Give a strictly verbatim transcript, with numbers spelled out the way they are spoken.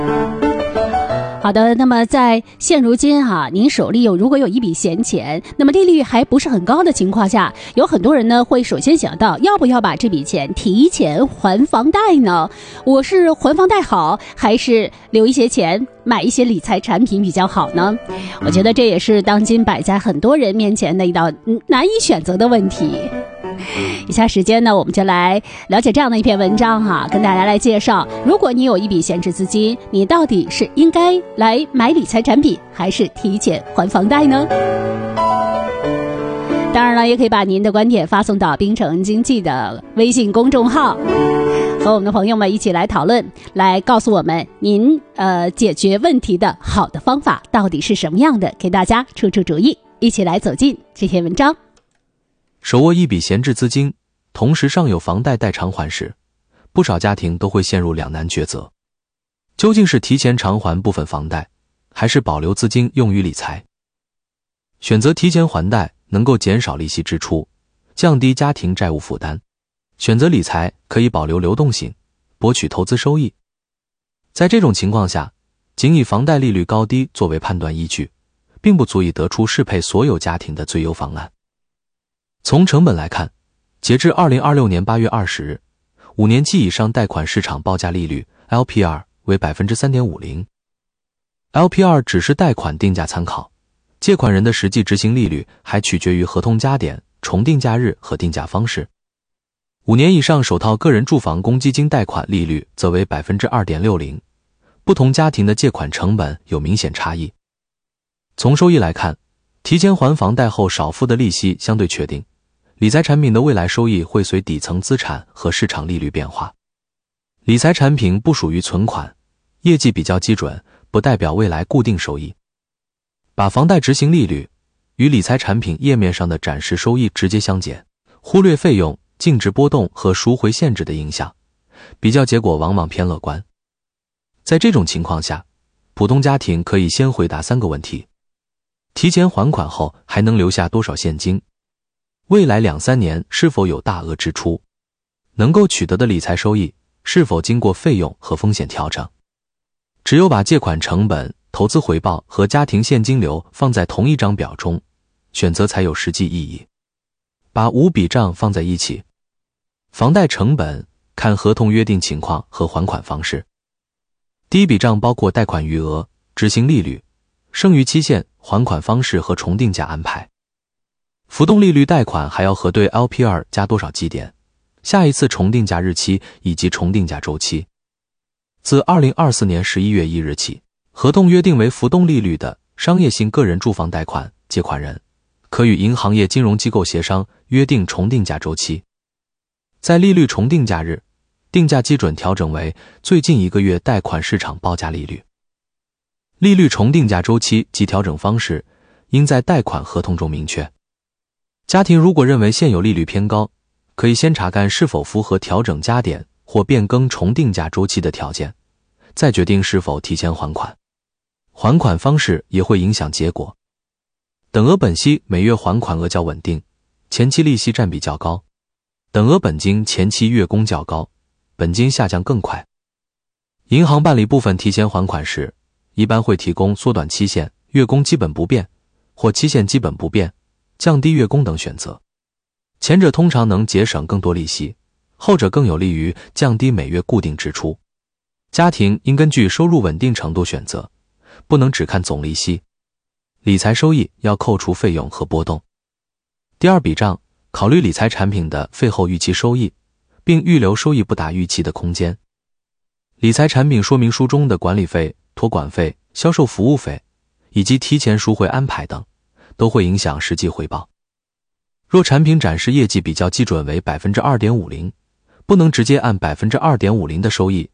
好的，那么在现如今啊，您手里有如果有一笔闲钱，那么利率还不是很高的情况下，有很多人呢会首先想到要不要把这笔钱提前还房贷呢？我是还房贷好，还是留一些钱买一些理财产品比较好呢？我觉得这也是当今摆在很多人面前的一道难以选择的问题。以下时间呢，我们就来了解这样的一篇文章哈、啊，跟大家来介绍，如果你有一笔闲置资金，你到底是应该来买理财产品，还是提前还房贷呢？当然了，也可以把您的观点发送到冰城经济的微信公众号，和我们的朋友们一起来讨论，来告诉我们您呃解决问题的好的方法到底是什么样的，给大家出出主意，一起来走进这篇文章。 手握一笔闲置资金，同时尚有房贷待偿还时，不少家庭都会陷入两难抉择。究竟是提前偿还部分房贷，还是保留资金用于理财？选择提前还贷能够减少利息支出，降低家庭债务负担；选择理财可以保留流动性，博取投资收益。在这种情况下，仅以房贷利率高低作为判断依据，并不足以得出适配所有家庭的最优方案。从成本来看，截至二零二六年八月二十日，五年期以上贷款市场报价利率 L P R 为 百分之三点五零。 L P R 只是贷款定价参考，借款人的实际执行利率还取决于合同加点、重定价日和定价方式。五年以上首套个人住房公积金贷款利率则为 百分之二点六零， 不同家庭的借款成本有明显差异。从收益来看，提前还房贷后少付的利息相对确定，理财产品的未来收益会随底层资产和市场利率变化。理财产品不属于存款，业绩比较基准，不代表未来固定收益。把房贷执行利率与理财产品页面上的展示收益直接相减，忽略费用、净值波动和赎回限制的影响，比较结果往往偏乐观。在这种情况下，普通家庭可以先回答三个问题：提前还款后还能留下多少现金？未来两三年是否有大额支出？能够取得的理财收益是否经过费用和风险调整？只有把借款成本、投资回报和家庭现金流放在同一张表中，选择才有实际意义。把五笔账放在一起，房贷成本看合同约定情况和还款方式。第一笔账包括贷款余额、执行利率、剩余期限、还款方式和重定价安排。浮动利率贷款还要核对 L P R 加多少基点、下一次重定价日期以及重定价周期。自二零二四年十一月一日起，合同约定为浮动利率的商业性个人住房贷款借款人可与银行业金融机构协商约定重定价周期。在利率重定价日，定价基准调整为最近一个月贷款市场报价利率。利率重定价周期及调整方式应在贷款合同中明确。家庭如果认为现有利率偏高，可以先查看是否符合调整加点或变更重定价周期的条件，再决定是否提前还款。还款方式也会影响结果。等额本息每月还款额较稳定，前期利息占比较高；等额本金前期月供较高，本金下降更快。银行办理部分提前还款时，一般会提供缩短期限、月供基本不变或期限基本不变、降低月供等选择。前者通常能节省更多利息，后者更有利于降低每月固定支出。家庭应根据收入稳定程度选择，不能只看总利息。理财收益要扣除费用和波动。第二笔账，考虑理财产品的费后预期收益，并预留收益不达预期的空间。理财产品说明书中的管理费、托管费、销售服务费以及提前赎回安排等，都会影响实际回报。若产品展示业绩比较基准为 百分之二点五零， 不能直接按 百分之二点五零 的收益